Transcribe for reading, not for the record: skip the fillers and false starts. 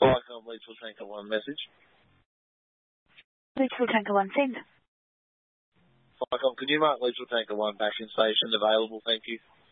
Viacom Leeds for Tanker 1 message. Leeds for Tanker 1 send. Viacom, could you mark Leeds for Tanker 1 back in station available? Thank you.